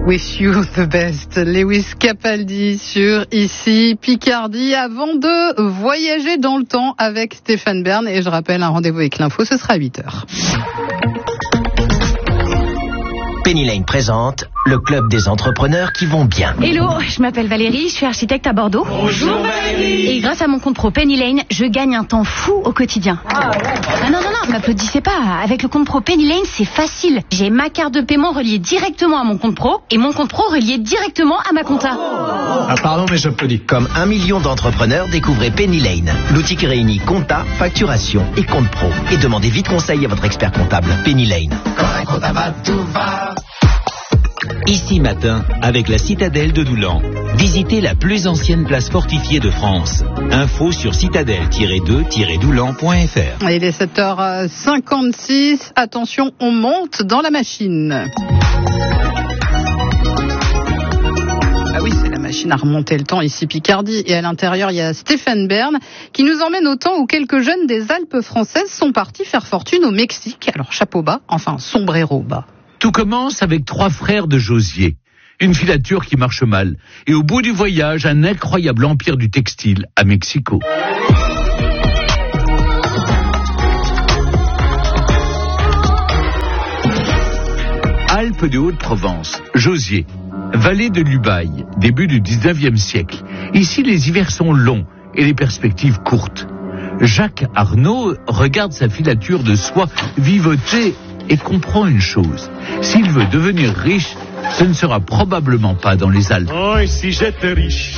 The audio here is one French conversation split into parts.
Wish you the best, Lewis Capaldi sur Ici Picardie, avant de voyager dans le temps avec Stéphane Bern. Et je rappelle, un rendez-vous avec l'info, ce sera à 8h. Penny Lane présente le club des entrepreneurs qui vont bien. Hello, je m'appelle Valérie, je suis architecte à Bordeaux. Bonjour Valérie. Et grâce à mon compte pro Penny Lane, je gagne un temps fou au quotidien. Non, m'applaudissez pas. Avec le compte pro Penny Lane, c'est facile. J'ai ma carte de paiement reliée directement à mon compte pro et mon compte pro relié directement à ma compta. Ah pardon, mais j'applaudis. Comme 1 million d'entrepreneurs, découvrez Penny Lane, l'outil qui réunit compta, facturation et compte pro. Et demandez vite conseil à votre expert comptable. Penny Lane. Quand un comptable va, tout va. Ici matin, avec la citadelle de Doulan. Visitez la plus ancienne place fortifiée de France. Info sur citadelle-2-doulan.fr. Il est 7h56. Attention, on monte dans la machine. Ah oui, c'est la machine à remonter le temps ici Picardie. Et à l'intérieur, il y a Stéphane Bern qui nous emmène au temps où quelques jeunes des Alpes françaises sont partis faire fortune au Mexique. Alors chapeau bas, enfin sombrero bas. Tout commence avec 3 frères de Josier. Une filature qui marche mal. Et au bout du voyage, un incroyable empire du textile à Mexico. Alpes de Haute-Provence, Josier, vallée de l'Ubaye, début du 19e siècle. Ici, les hivers sont longs et les perspectives courtes. Jacques Arnaud regarde sa filature de soie vivoter et comprend une chose. S'il veut devenir riche, ce ne sera probablement pas dans les Alpes. Oh, et si j'étais riche.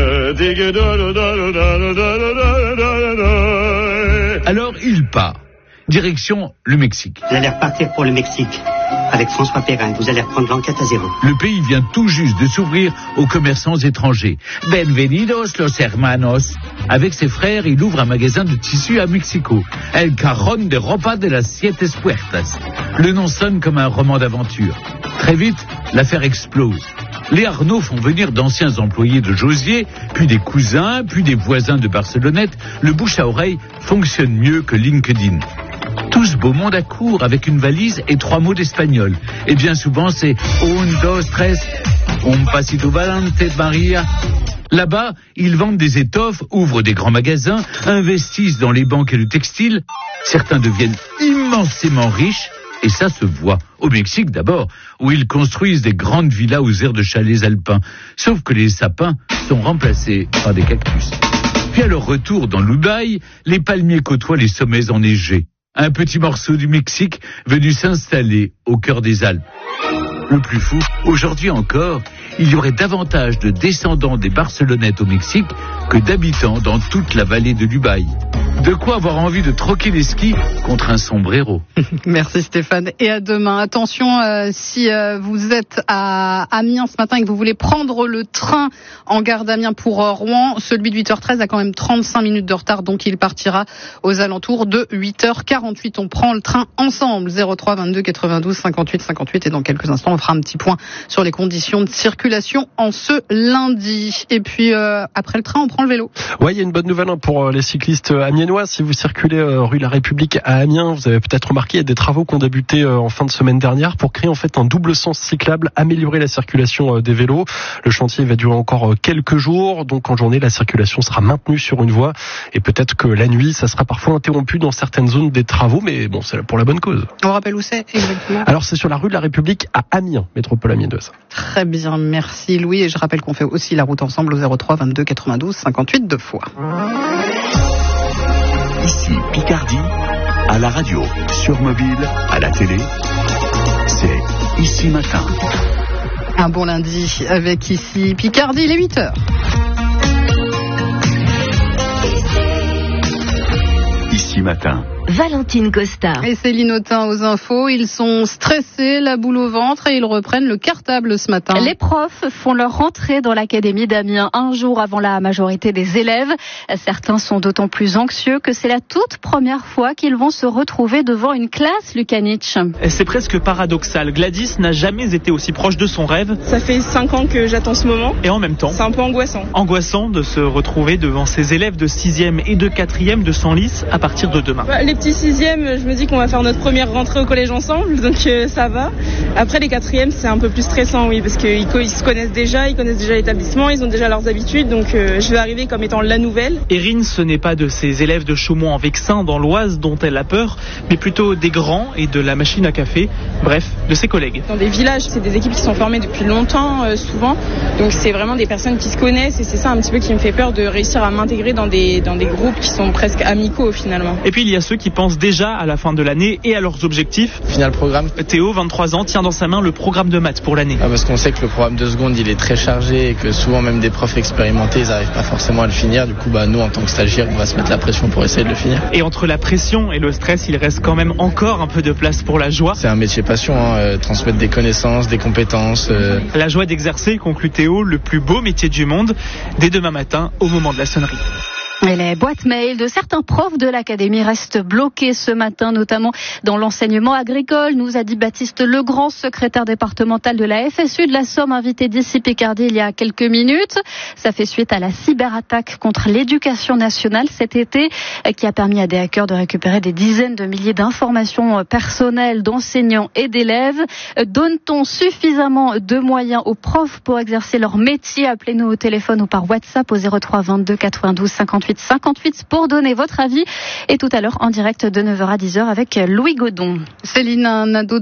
Alors il part. Direction le Mexique. Vous allez repartir pour le Mexique avec François Perrin. Vous allez reprendre l'enquête à zéro. Le pays vient tout juste de s'ouvrir aux commerçants étrangers. Bienvenidos los hermanos. Avec ses frères, il ouvre un magasin de tissus à Mexico. El Cajón de Ropa de las Siete Puertas. Le nom sonne comme un roman d'aventure. Très vite, l'affaire explose. Les Arnaud font venir d'anciens employés de Josier, puis des cousins, puis des voisins de Barcelonnette. Le bouche à oreille fonctionne mieux que LinkedIn. Tout ce beau monde accourt avec une valise et 3 mots d'espagnol. Et bien souvent, c'est un, dos, tres, un pasito valente, Maria. Là-bas, ils vendent des étoffes, ouvrent des grands magasins, investissent dans les banques et le textile. Certains deviennent immensément riches. Et ça se voit. Au Mexique d'abord, où ils construisent des grandes villas aux airs de chalets alpins. Sauf que les sapins sont remplacés par des cactus. Puis à leur retour dans l'Ubaye, les palmiers côtoient les sommets enneigés. Un petit morceau du Mexique venu s'installer au cœur des Alpes. Le plus fou, aujourd'hui encore, il y aurait davantage de descendants des Barcelonnettes au Mexique que d'habitants dans toute la vallée de l'Ubaye. De quoi avoir envie de troquer les skis contre un sombrero. Merci Stéphane. Et à demain. Attention, si vous êtes à Amiens ce matin et que vous voulez prendre le train en gare d'Amiens pour Rouen, celui de 8h13 a quand même 35 minutes de retard, donc il partira aux alentours de 8h48. On prend le train ensemble. 03 22 92 58 58. Et dans quelques instants, on fera un petit point sur les conditions de circulation en ce lundi. Et puis, après le train, on prend le vélo. Ouais, il y a une bonne nouvelle pour les cyclistes amiénois. Si vous circulez rue La République à Amiens, vous avez peut-être remarqué, il y a des travaux qui ont débuté en fin de semaine dernière pour créer en fait un double sens cyclable, améliorer la circulation des vélos. Le chantier va durer encore quelques jours, donc en journée la circulation sera maintenue sur une voie et peut-être que la nuit ça sera parfois interrompu dans certaines zones des travaux, mais bon, c'est pour la bonne cause. On rappelle où c'est exactement? Alors c'est sur la rue de la République à Amiens, métropole amiénoise. Très bien, merci Louis, et je rappelle qu'on fait aussi la route ensemble au 03 22 92 58 2 fois. Ici Picardie, à la radio, sur mobile, à la télé, c'est Ici Matin. Un bon lundi avec Ici Picardie, il est 8h. Ici Matin. Valentine Costa. Et Céline Autain aux infos. Ils sont stressés, la boule au ventre, et ils reprennent le cartable ce matin. Les profs font leur rentrée dans l'académie d'Amiens un jour avant la majorité des élèves. Certains sont d'autant plus anxieux que c'est la toute première fois qu'ils vont se retrouver devant une classe, Lukanich. C'est presque paradoxal. Gladys n'a jamais été aussi proche de son rêve. Ça fait 5 ans que j'attends ce moment. Et en même temps, c'est un peu angoissant. Angoissant de se retrouver devant ses élèves de 6e et de 4e de Senlis à partir de demain. Les les petits 6e, je me dis qu'on va faire notre première rentrée au collège ensemble, donc ça va. Après les 4e, c'est un peu plus stressant, oui, parce qu'ils se connaissent déjà l'établissement, ils ont déjà leurs habitudes, donc je vais arriver comme étant la nouvelle. Erin, ce n'est pas de ses élèves de Chaumont-en-Vexin dans l'Oise dont elle a peur, mais plutôt des grands et de la machine à café, bref, de ses collègues. Dans des villages, c'est des équipes qui sont formées depuis longtemps, souvent, donc c'est vraiment des personnes qui se connaissent et c'est ça un petit peu qui me fait peur de réussir à m'intégrer dans des groupes qui sont presque amicaux finalement. Et puis il y a ceux qui pensent déjà à la fin de l'année et à leurs objectifs. Final programme. Théo, 23 ans, tient dans sa main le programme de maths pour l'année. Parce qu'on sait que le programme de seconde il est très chargé et que souvent même des profs expérimentés ils n'arrivent pas forcément à le finir. Du coup nous en tant que stagiaires on va se mettre la pression pour essayer de le finir. Et entre la pression et le stress il reste quand même encore un peu de place pour la joie. C'est un métier passion, transmettre des connaissances, des compétences. La joie d'exercer, conclut Théo, le plus beau métier du monde, dès demain matin au moment de la sonnerie. Et les boîtes mail de certains profs de l'académie restent bloquées ce matin, notamment dans l'enseignement agricole, nous a dit Baptiste Legrand, secrétaire départemental de la FSU de la Somme, invité d'ici Picardie il y a quelques minutes. Ça fait suite à la cyberattaque contre l'éducation nationale cet été, qui a permis à des hackers de récupérer des dizaines de milliers d'informations personnelles d'enseignants et d'élèves. Donne-t-on suffisamment de moyens aux profs pour exercer leur métier? Appelez-nous au téléphone ou par WhatsApp au 03 22 92 58 pour donner votre avis. Et tout à l'heure en direct de 9h à 10h avec Louis Godon. Céline, un ado